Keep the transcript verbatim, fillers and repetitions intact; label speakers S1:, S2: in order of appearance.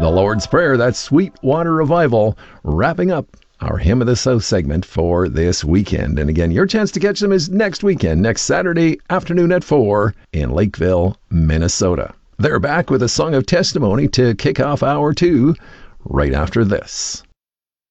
S1: The Lord's Prayer, that Sweetwater Revival, wrapping up our Hymn of the South segment for this weekend. And again, your chance to catch them is next weekend, next Saturday afternoon at four in Lakeville, Minnesota. They're back with a song of testimony to kick off hour two right after this.